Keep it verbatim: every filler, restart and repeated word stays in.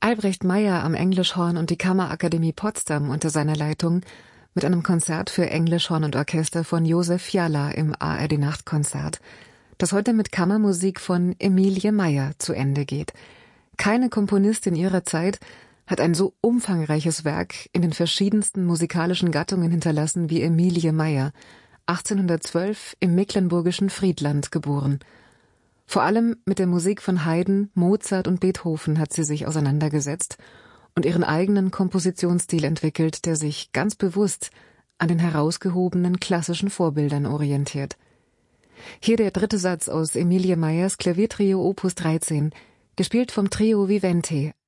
Albrecht Meyer am Englischhorn und die Kammerakademie Potsdam unter seiner Leitung mit einem Konzert für Englischhorn und Orchester von Josef Fiala im A R D-Nachtkonzert, das heute mit Kammermusik von Emilie Meyer zu Ende geht. Keine Komponistin ihrer Zeit hat ein so umfangreiches Werk in den verschiedensten musikalischen Gattungen hinterlassen wie Emilie Meyer, achtzehnhundertzwölf im mecklenburgischen Friedland geboren. Vor allem mit der Musik von Haydn, Mozart und Beethoven hat sie sich auseinandergesetzt und ihren eigenen Kompositionsstil entwickelt, der sich ganz bewusst an den herausgehobenen klassischen Vorbildern orientiert. Hier der dritte Satz aus Emilie Meyers Klaviertrio Opus dreizehn, gespielt vom Trio Vivente